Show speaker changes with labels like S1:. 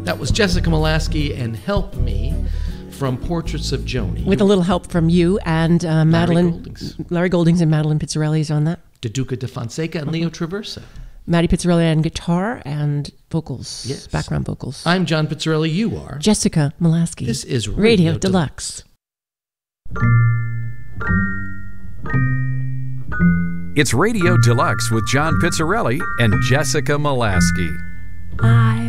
S1: That was Jessica Molaski and Help Me from Portraits of Joni.
S2: With a little help from you and Larry Goldings and Madeline Pizzarelli is on that.
S1: DeDuca de Fonseca and Leo Traversa.
S2: Maddie Pizzarelli on guitar and vocals,
S1: Yes.
S2: background vocals.
S1: I'm John Pizzarelli. You are
S2: Jessica Molaski.
S1: This is
S2: Radio Deluxe.
S3: It's Radio Deluxe with John Pizzarelli and Jessica Molaski.
S2: I